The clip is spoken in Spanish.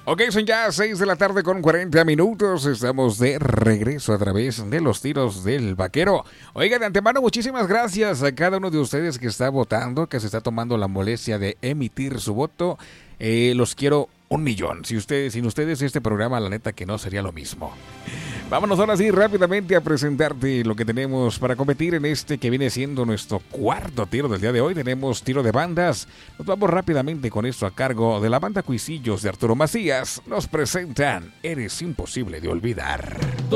Ok, son ya 6 de la tarde con 40 minutos. Estamos de regreso a través de los tiros del vaquero. Oiga, de antemano, muchísimas gracias a cada uno de ustedes que está votando, que se está tomando la molestia de emitir su voto. Los quiero 1,000,000. Sin ustedes este programa, la neta que no sería lo mismo. Vámonos ahora sí rápidamente a presentarte lo que tenemos para competir en este que viene siendo nuestro cuarto tiro del día de hoy. Tenemos tiro de bandas. Nos vamos rápidamente con esto a cargo de la banda Cuisillos de Arturo Macías. Nos presentan Eres Imposible de Olvidar.